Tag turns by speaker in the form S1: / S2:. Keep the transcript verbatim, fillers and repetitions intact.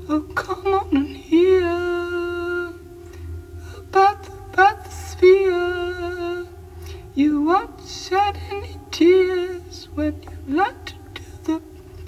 S1: Oh, come on and hear about the bathysphere. You won't shed any tears when you let